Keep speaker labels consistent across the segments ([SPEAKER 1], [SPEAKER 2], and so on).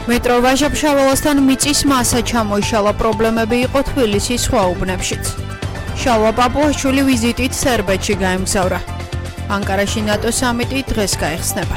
[SPEAKER 1] მეტრო ვაჟა-ფშაველასთან მიწის მასა ჩამოიშალა პრობლემები იყო თბილისის სხვა უბნებშიც. შალვა პაპუაშვილი ვიზიტით სერბეთში გაემგზავრა. ანკარაში ნატო სამიტი დღეს გაიხსნება.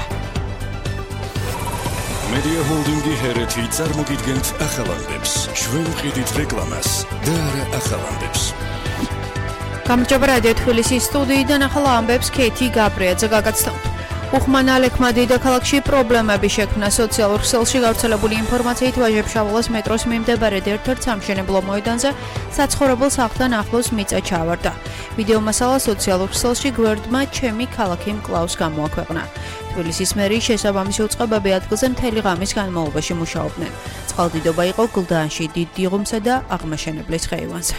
[SPEAKER 2] Media Holding-ი ჰერეთი წარმოგიდგენთ ახალანდებს, ჩვენ ვყიდით რეკლამას და არა ახალანდებს.
[SPEAKER 1] გამარჯობა რადიო თბილისის სტუდიიდან ახალ ამბებს ქეთი გაბრიაძე გაგაცნობთ. უხმან-ალექმა დედაქალაქში პრობლემები შექმნა სოციალურ ქსელში გავრცელებული ინფორმაციით ვაჟა-ფშაველას მეტროს მიმდებარედ ერთ-ერთ სამშენებლო მოედანზე საცხოვრებელ სახლთან ახლოს მიწა ჩავარდა. ვიდეო მასალა სოციალურ ქსელში გვერდმა ჩემი ქალაქი მკლავს გამოაქვეყნა. თბილისის მერიის შესაბამისი უწყებები ადგილზე მთელი ღამის განმავლობაში მუშაობდნენ. წყალდიდობა იყო გლდანში, დიდ დიღუმსა და აღმაშენებლის ხეივანზე.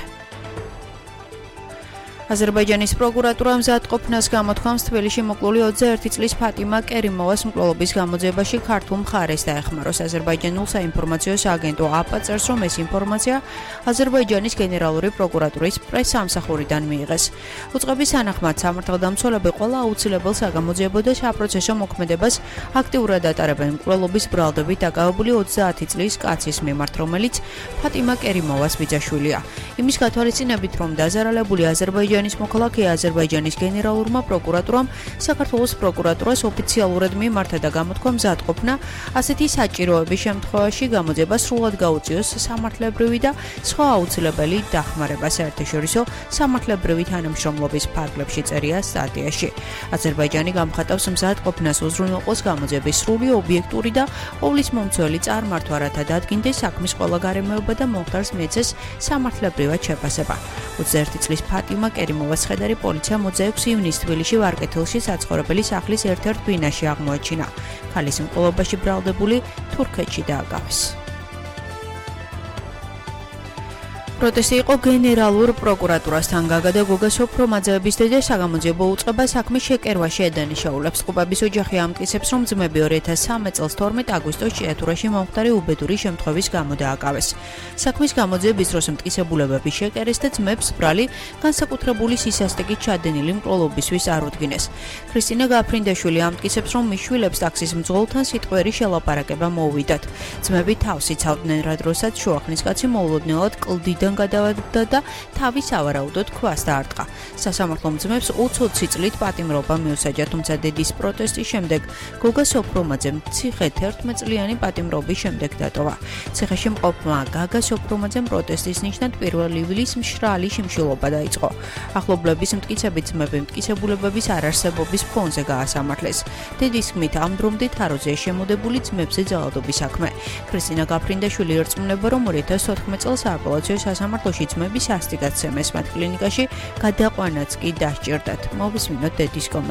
[SPEAKER 1] აზერბაიჯანის პროკურატურა მზადყოფნას გამოთქვამს თბილისში მოკლული 21 წლის ფატიმა კერიმოვას მკვლელობის გამოძიებაში ქართულ მხარეს დაეხმაროს. აზერბაიჯანულ საინფორმაციო სააგენტო აპა წერს, რომ ეს ინფორმაცია აზერბაიჯანის გენერალური პროკურატურის პრესსამსახურიდან მიიღეს. უწყების თანახმად სამართალდამცველები ყველა აუცილებელ საგამოძიებო და საპროცესო მოქმედებას აქტიურად ატარებენ მკვლელობის ბრალდებით დაკავებული 30 წლის კაცის მიმართ, რომელიც ფატიმა კერიმოვას ბიძაშვილია. იმის გათვალისწინებით, რომ დაზარალებული აზერბაიჯანის მოქალაქე აზერბაიჯანის გენერალურმა პროკურატურამ საქართველოს პროკურატურას ოფიციალურად მიმართა და გამოთქვა მზადყოფნა ასეთი საჭიროების შემთხვევაში გამოძიება სრულად გაუწიოს სამართლებრივი და სხვა აუცილებელი დახმარება. საერთაშორისო სამართლებრივი თანამშრომლობის ფარგლებში წერია სტატიაში. აზერბაიჯანი გამხატავს მზადყოფნას უზრუნველყოს გამოძიების სრული ობიექტური და ყოვლისმომცველი წარმართვა, რათა დადგინდეს საქმის ყველა გარემოება და მომხდარს მიეცეს სამართლებრივად შეფასება. 21 წლის ფატიმა კერიმოვას ხედარი პოლიციამ 26 ივნისს თბილისში ვარკეთილში საცხოვრებელი სახლის ერთ-ერთ ბინაში აღმოაჩინა. ქალის მკვლელობაში ბრალდებული თურქეთში დააკავეს. პროტესტი იყო გენერალურ პროკურატურასთან. გაგა და გოგა სოფრომაძეების დედა საგამოძიებო უწყება საქმის შეკერვაში ედანიშაულებს. ყუბების ოჯახი ამტკიცებს, რომ ძმები 2003 წელს 12 აგვისტოს ჭიათურაში მომხდარი უბედური შემთხვევის გამო დააკავეს. საქმის გამოძიების დროს მტკიცებულებები შეკერეს და ძმებს ბრალი განსაკუთრებული სისასტიკით ჩადენილი მკვლელობისთვის არუდგინეს. ქრისტინა გაფრინდაშვილი ამტკიცებს, რომ მის შვილებს ტაქსის მძღოლთან სიტყვიერი შელაპარაკება მოუვიდათ. ძმები თავს იცავდნენ, რა დროსაც შუახნის კაცი მოულოდნელად კლდიდან გადავარდა და თავის ავარაუდოდ ქვას დაარტყა. სასამართლომ ძმებს 20 წლით პატიმრობა მიუსაჯა, თუმცა დედის პროტესტის შემდეგ გოგა სოფრომაძემ ციხე 11 წლიანი პატიმრობის შემდეგ დატოვა. ციხეში მყოფმა გაგა სოფრომაძემ პროტესტის ნიშნად 1 ივლისს მშრალი შიმშილობა დაიწყო. ახლობლების მტკიცებით ძმები მტკიცებულებების არარსებობის ფონზე გაასამართლეს. დედის თქმით, ამ დრომდე თაროზეა შემოდებული ძმებზე ძალადობის საქმე. ქრისტინა გაფრინდაშვილი ერწმუნება, რომ 2014 წელს სააპელაციო სასამართლოში ძმების სასტიკად სცემეს მათ კლინიკაში გადაყვანაც კი დასჭირდათ. მოვისმინოთ დედის კომენტარი.